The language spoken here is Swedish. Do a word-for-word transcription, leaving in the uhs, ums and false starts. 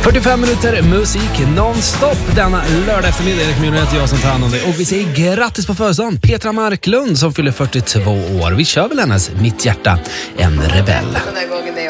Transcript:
fyrtiofem minuter musik nonstop denna lördag eftermiddag. Erik Myhre heter jag som tar hand om dig. Och vi säger grattis på födelsedagen Petra Marklund som fyller fyrtiotvå år. Vi kör väl hennes Mitt hjärta, en rebell.